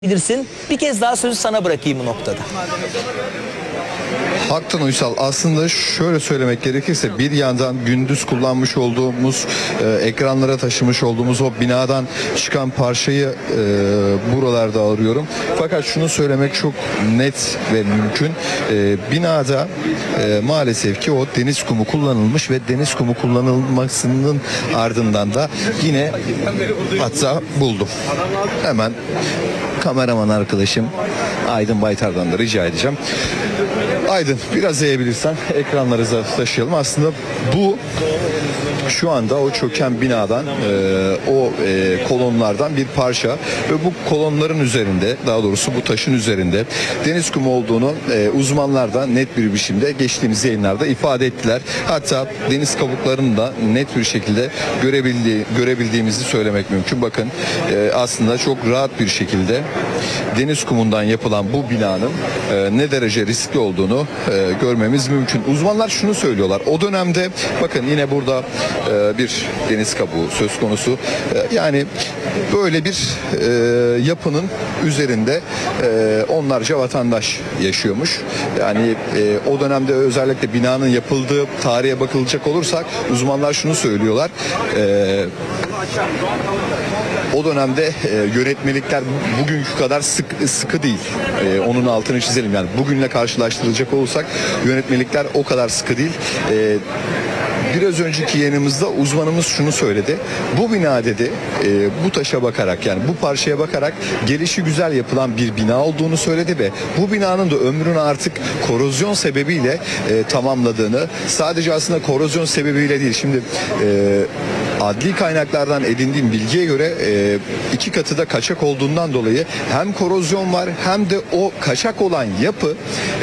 bilirsin. Bir kez daha sözü sana bırakayım bu noktada. Haktan Uysal, aslında şöyle söylemek gerekirse bir yandan gündüz kullanmış olduğumuz ekranlara taşımış olduğumuz o binadan çıkan parçayı buralarda arıyorum. Fakat şunu söylemek çok net ve mümkün. Binada maalesef ki o deniz kumu kullanılmış ve deniz kumu kullanılmasının ardından da yine hatta buldum. Hemen kameraman arkadaşım Aydın Baytar'dan da rica edeceğim. Aydın, biraz eğebilirsen ekranlarınıza taşıyalım. Aslında bu şu anda o çöken binadan kolonlardan bir parça ve bu kolonların üzerinde, daha doğrusu bu taşın üzerinde deniz kumu olduğunu uzmanlar da net bir biçimde geçtiğimiz yayınlarda ifade ettiler. Hatta deniz kabuklarını da net bir şekilde görebildiğimizi söylemek mümkün. Bakın aslında çok rahat bir şekilde deniz kumundan yapılan bu binanın ne derece riskli olduğunu görmemiz mümkün. Uzmanlar şunu söylüyorlar. O dönemde bakın yine burada bir deniz kabuğu söz konusu. Yani böyle bir yapının üzerinde onlarca vatandaş yaşıyormuş. Yani o dönemde özellikle binanın yapıldığı tarihe bakılacak olursak uzmanlar şunu söylüyorlar. O dönemde yönetmelikler bugünkü kadar sıkı değil. Onun altını çizelim. Yani bugünle karşılaştırılacak olursak yönetmelikler o kadar sıkı değil. Biraz önceki yayınımızda uzmanımız şunu söyledi. Bu bina dedi bu taşa bakarak, yani bu parçaya bakarak gelişi güzel yapılan bir bina olduğunu söyledi ve bu binanın da ömrünü artık korozyon sebebiyle tamamladığını, sadece aslında korozyon sebebiyle değil. Şimdi adli kaynaklardan edindiğim bilgiye göre iki katı da kaçak olduğundan dolayı hem korozyon var hem de o kaçak olan yapı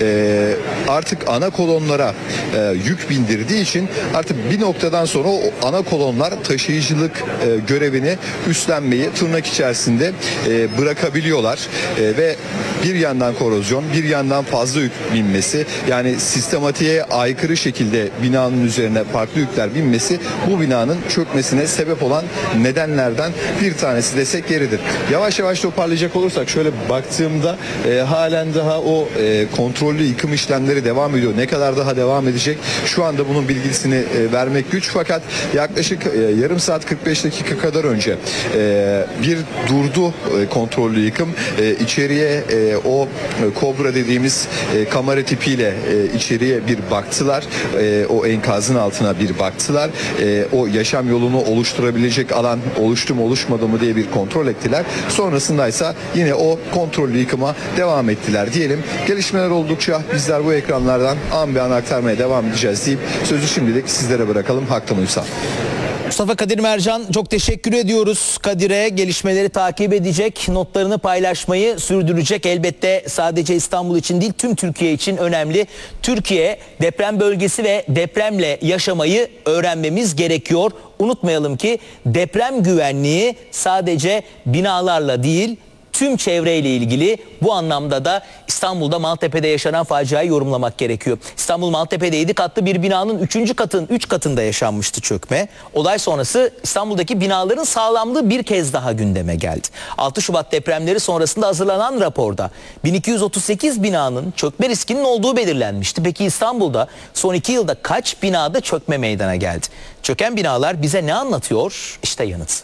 artık ana kolonlara yük bindirdiği için artık bir noktadan sonra o ana kolonlar taşıyıcılık görevini üstlenmeyi tırnak içerisinde bırakabiliyorlar ve bir yandan korozyon, bir yandan fazla yük binmesi, yani sistematiğe aykırı şekilde binanın üzerine farklı yükler binmesi bu binanın çökmesine sebep olan nedenlerden bir tanesi desek yeridir. Yavaş yavaş toparlayacak olursak şöyle baktığımda halen daha o kontrollü yıkım işlemleri devam ediyor. Ne kadar daha devam edecek? Şu anda bunun bilgisini vermek güç, fakat yaklaşık yarım saat 45 dakika kadar önce bir durdu kontrollü yıkım. İçeriye o kobra dediğimiz kamera tipiyle içeriye bir baktılar. O enkazın altına bir baktılar. O yaşam yolunu oluşturabilecek alan oluştu mu oluşmadı mı diye bir kontrol ettiler. Sonrasındaysa yine o kontrollü yıkıma devam ettiler diyelim. Gelişmeler oldukça bizler bu ekranlardan an be an aktarmaya devam edeceğiz deyip sözü şimdilik sizlere bırakalım. Haktan Uysal. Mustafa Kadir Mercan, çok teşekkür ediyoruz. Kadir'e gelişmeleri takip edecek, notlarını paylaşmayı sürdürecek. Elbette sadece İstanbul için değil, tüm Türkiye için önemli. Türkiye deprem bölgesi ve depremle yaşamayı öğrenmemiz gerekiyor. Unutmayalım ki deprem güvenliği sadece binalarla değil, tüm çevreyle ilgili. Bu anlamda da İstanbul'da Maltepe'de yaşanan faciayı yorumlamak gerekiyor. İstanbul Maltepe'de 7 katlı bir binanın 3 katında yaşanmıştı çökme. Olay sonrası İstanbul'daki binaların sağlamlığı bir kez daha gündeme geldi. 6 Şubat depremleri sonrasında hazırlanan raporda 1238 binanın çökme riskinin olduğu belirlenmişti. Peki İstanbul'da son 2 yılda kaç binada çökme meydana geldi? Çöken binalar bize ne anlatıyor? İşte yanıt.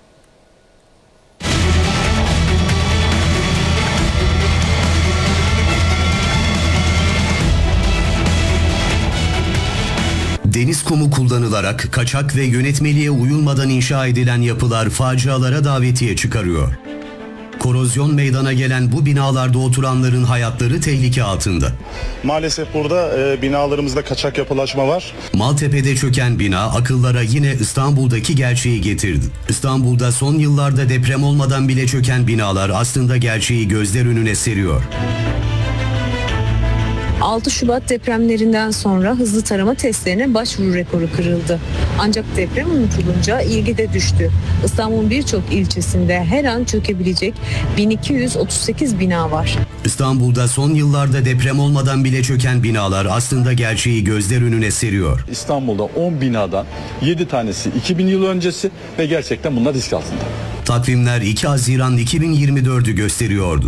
Deniz kumu kullanılarak kaçak ve yönetmeliğe uyulmadan inşa edilen yapılar facialara davetiye çıkarıyor. Korozyon meydana gelen bu binalarda oturanların hayatları tehlike altında. Maalesef burada binalarımızda kaçak yapılaşma var. Maltepe'de çöken bina akıllara yine İstanbul'daki gerçeği getirdi. İstanbul'da son yıllarda deprem olmadan bile çöken binalar aslında gerçeği gözler önüne seriyor. 6 Şubat depremlerinden sonra hızlı tarama testlerine başvuru rekoru kırıldı. Ancak deprem unutulunca ilgi de düştü. İstanbul'un birçok ilçesinde her an çökebilecek 1238 bina var. İstanbul'da son yıllarda deprem olmadan bile çöken binalar aslında gerçeği gözler önüne seriyor. İstanbul'da 10 binadan 7 tanesi 2000 yıl öncesi ve gerçekten bunlar risk altında. Takvimler 2 Haziran 2024'ü gösteriyordu.